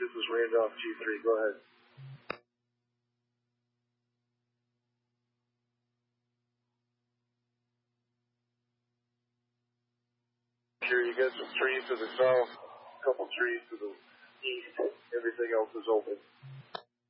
this is Randolph G3. Go ahead. Sure, you got some trees to the south, a couple trees to the east. Everything else is open.